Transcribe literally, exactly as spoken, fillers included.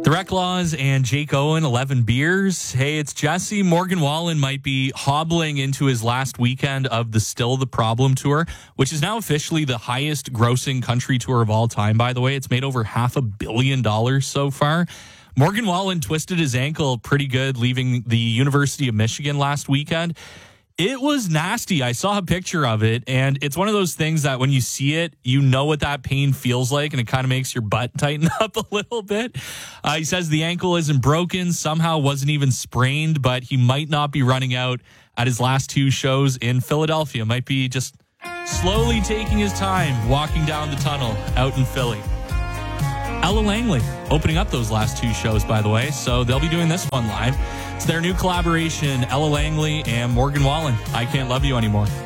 The Reclaws and Jake Owen, eleven beers. Hey, it's Jesse. Morgan Wallen might be hobbling into his last weekend of the Still the Problem tour, which is now officially the highest grossing country tour of all time, by the way. It's made over half a billion dollars so far. Morgan Wallen twisted his ankle pretty good leaving the University of Michigan last weekend. It was nasty. I saw a picture of it, and it's one of those things that when you see it, you know what that pain feels like, and it kind of makes your butt tighten up a little bit. Uh, he says the ankle isn't broken, somehow wasn't even sprained, but he might not be running out at his last two shows in Philadelphia. Might be just slowly taking his time, walking down the tunnel out in Philly. Ella Langley opening up those last two shows, by the way, so they'll be doing this one live. It's their new collaboration, Ella Langley and Morgan Wallen. I Can't Love You Anymore.